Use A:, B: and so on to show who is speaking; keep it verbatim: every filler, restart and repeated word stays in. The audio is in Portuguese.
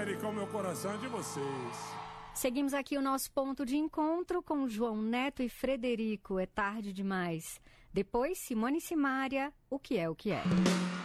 A: América, o meu coração é de vocês.
B: Seguimos aqui o nosso ponto de encontro com João Neto e Frederico. É tarde demais. Depois, Simone e Simária, o que é o que é.